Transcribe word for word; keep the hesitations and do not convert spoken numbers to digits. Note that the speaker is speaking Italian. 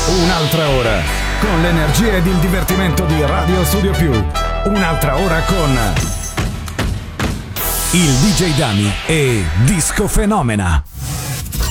Un'altra ora con l'energia ed il divertimento di Radio Studio Più. Un'altra ora con il D J Dami e Disco Fenomena.